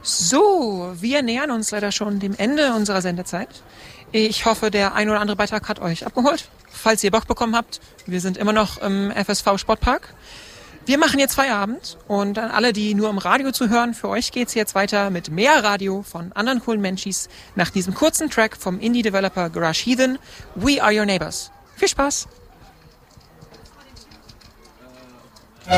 So, wir nähern uns leider schon dem Ende unserer Sendezeit. Ich hoffe, der ein oder andere Beitrag hat euch abgeholt. Falls ihr Bock bekommen habt, wir sind immer noch im FSV Sportpark. Wir machen jetzt Feierabend und an alle, die nur im Radio zuhören, für euch geht's jetzt weiter mit mehr Radio von anderen coolen Menschis nach diesem kurzen Track vom Indie-Developer Garage Heathen, We Are Your Neighbors. Viel Spaß!